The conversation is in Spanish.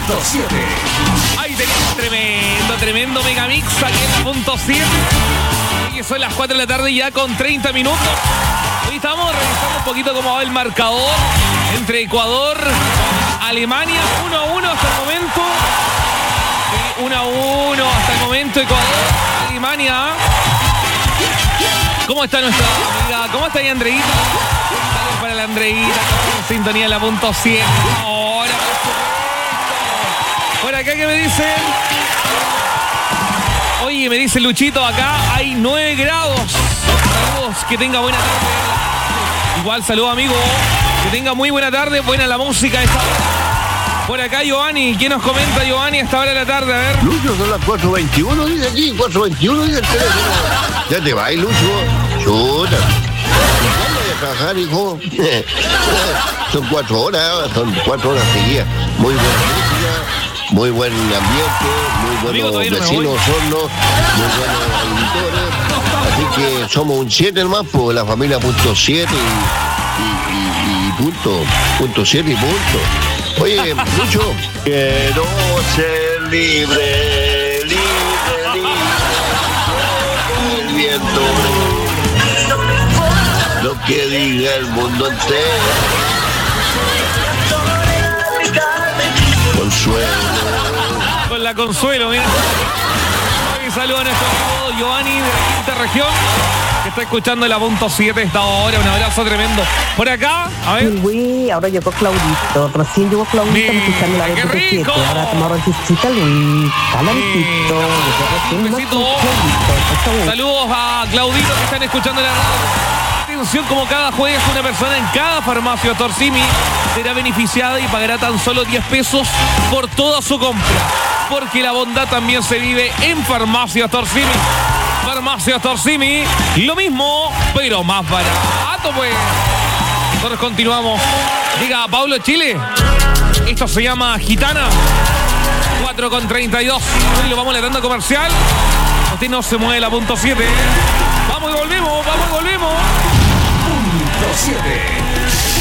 punto 7. Ahí tenemos tremendo megamix aquí en el punto 7. Que son las 4 de la tarde ya con 30 minutos. Hoy estamos revisando un poquito cómo va el marcador entre Ecuador y Alemania. 1-1 hasta el momento. 1-1 hasta el momento, Ecuador, Alemania. ¿Cómo está nuestra amiga? ¿Cómo está ahí, Andreita? Saludos para la Andreita, en sintonía en la punto 100. Ahora, por acá, ¿qué me dicen? Oye, me dice Luchito, acá hay 9 grados. Saludos, que tenga buena tarde. Igual, saludos, amigo. Que tenga muy buena tarde, buena la música esta hora. Por acá, Giovanni. ¿Quién nos comenta, Giovanni, a esta hora de la tarde? A ver. Lucho, son las 4:21, dice aquí. 4:21, dice el teléfono. Ya te vas, Lucho. Chuta. ¿Cuándo voy a trabajar, hijo? Son 4 horas, son 4 horas seguidas. Muy buena música, muy buen ambiente, muy buenos vecinos, hornos, muy buenos auditores. Así que somos un 7 hermano, pues la familia punto 7 y punto 7 y punto. Oye, Lucho, quiero ser libre, libre, libre, el viento, lo que diga el mundo entero, Consuelo. Con la Consuelo, mira. Saludos a nuestro amigo Giovanni de la quinta región, que está escuchando la punto 7 esta hora. Un abrazo tremendo. Por acá, a ver. Luis, ahora llegó Claudito. Recién llegó Claudito escuchando la ¡Qué punto 7. rico! Ahora tomamos recita Luis. Calentito. Un besito. Saludos a Claudito que están escuchando la radio. Atención, como cada jueves una persona en cada farmacia Torsimi será beneficiada y pagará tan solo 10 pesos por toda su compra. Porque la bondad también se vive en Farmacias Torsimi. Farmacias Torsimi, lo mismo, pero más barato, pues. Nosotros continuamos. Diga, Pablo Chile. Esto se llama Gitana. 4:32. Hoy lo vamos a la tanda comercial. Usted no se mueve la punto 7. Vamos y volvemos, vamos y volvemos. Punto 7.